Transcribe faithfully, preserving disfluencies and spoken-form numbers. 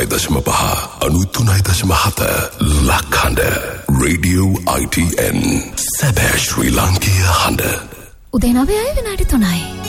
දශම පහ අනූතුනයි දශම හත ලක්හඬ රේඩියෝ I T N සැබෑ ශ්‍රී ලාංකීය හඬ. උදේ නවයයි විනාඩි තුනයි.